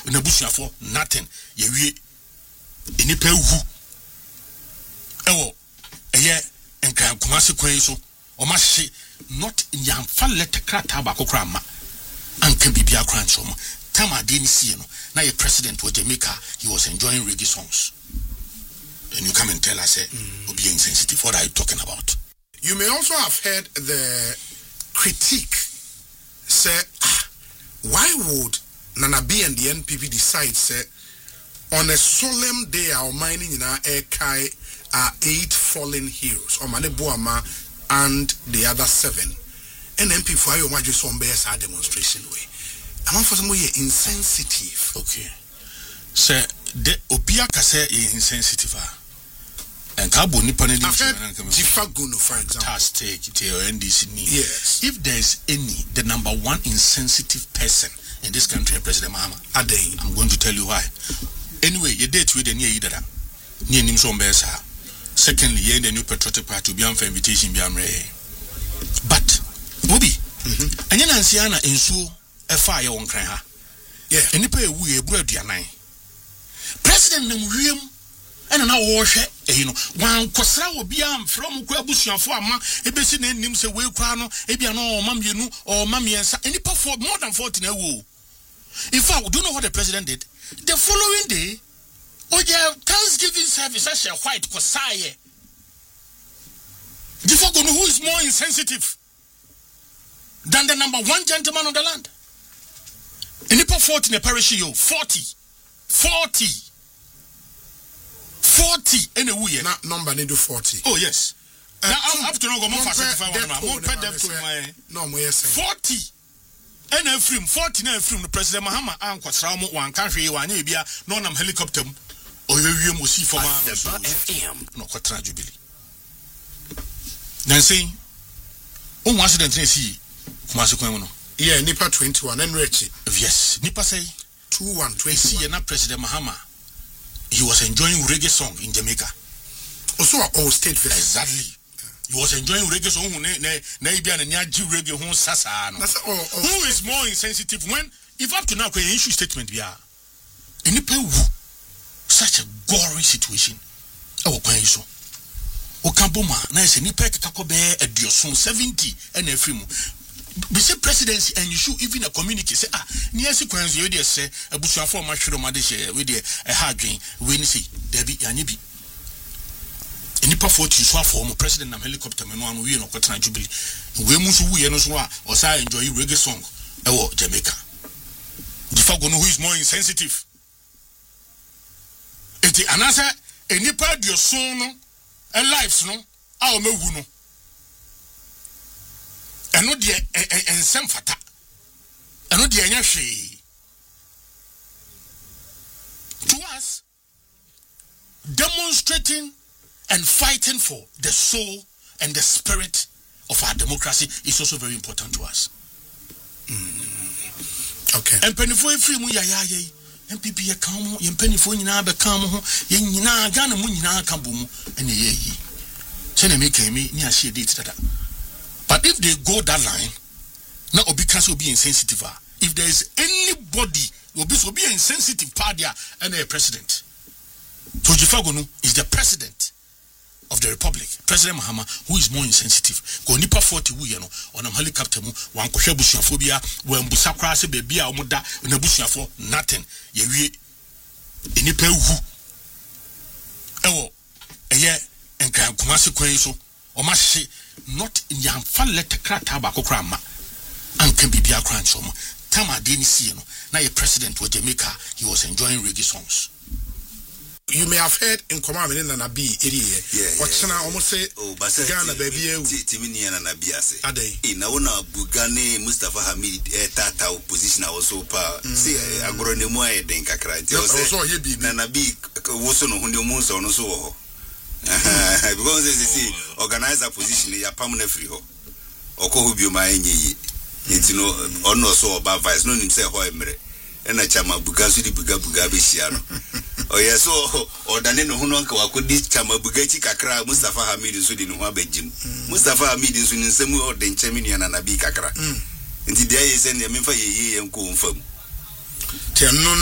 na busuafo nothing ye wie enipa hu ewo eye enkran Kumasi kwan so o ma hye not yamfa letter krata ba kokra ma anka bibia kran so mo tama de ni sie no na ye president of Jamaica he was enjoying reggae songs and you come and tell us obi insensitive. What are you talking about? You may also have heard the critique say why would Nana B and the NPP decide say on a solemn day our mining in our air kai are 8 fallen heroes or Maneboama and the other 7 NMP for your major some bears our demonstration way. I'm for some way insensitive. Okay. Say the Opiaka say insensitive. And Cabo Nippon Jifaguno, for example. Yes. If there is any the number one insensitive person in this country, President Mahama, I'm going to tell you why. Anyway, you date with the near Idara. Near Nimson Besa. Secondly, you the new patriotic party to be on for invitation be but Bobby, and you Nansiana in so a fire on Kraha. Yeah, and you pay we a bread nine. President William and now wash one Kosra will be from Kwabusian for ma a basin and names a way crano, Ebiano, Mammy, or Mammy, and any for more than 14 a woo. In fact, do you know what the president did? The following day, yeah, Thanksgiving service as a white Kosaye. Jifagono, who is more insensitive than the number one gentleman of the land? In the 40 in a parish, 40 in a week. Number need do 40. Oh yes. Now I'm up to no go more for 40 and a film 40 and film President Mahama and Kwasramo one country one bia no nam helicopter or you must see for FM no kwatra jubilee. Then saying oh accident see Kumasi kwan no. Yeah, Nipa 21 and Rechi. Yes, Nipa say 2120. See na President Mahama. He was enjoying reggae song in Jamaica. Also all state festival. Exactly. He was enjoying reggae song reggae who is more insensitive when if up to now can issue statement we are in such a gory situation. Our point so Okamboma na se ni pek takobe edioson 70 and every be say presidency and you should even a community say near sequence you dey say abusuafo ma hwero ma de she we dey hadwen we ni say there be anyebi enipa 40 so afọ mo president na helicopter me no am we no kwetena jubilee we mu so wuye no so a o sa enjoy reggae song e wo Jamaica. The fago no who is more insensitive eti anasa enipa dioson no e lives no a o mewu no eno de ensem fata eno de enya hwe to us demonstrating and fighting for the soul and the spirit of our democracy is also very important to us. Okay. And penifo free mu yayaye MPP ya kamu yen penifo nyina be kamu ho yen nyina Ghana mu nyina ka bomu ene yeyi se na make me ni ahye date dada. But if they go that line, now obi can be insensitive. If there is anybody obi insensitive party and a president. So Jifagonu is the president of the republic, President Mahama, who is more insensitive. Go nipa 40 we no on a helicopter mu wan kohwe busuafobia wan busakra se bebia omoda na busuafo nothing ye wie enipa hu ewo eye enkan Kumasi kwan so o ma hye not yamfa letter krata ba kokra ma anka bibia kran so mo tama de ni sie no na ye president of Jamaica he was enjoying reggae songs. You may have heard in command in Nana B area. What's now almost say Ghana baby Timini and Nabi ase. Ade. Na una Bugane Mustafa Hamid tata opposition also pa say agrone mo e den kakra. Also he be Nana B woso no hunde mo so no so ho. Because they see organize a position ya permanent free ho. Oko bi o ma enyi. Nti no ono so oba vice no nim say ho emre. Ena chama buga so di buga be hia no. Oh yes, so or than no hunonka wakudi chama bugachi kakra Mustafa Hamid so di no ho abagim. Mustafa Hamid so ni nsemu o de nchemi ni Nana B kakra. Nti dia ye se ne memfa ye nko mfam.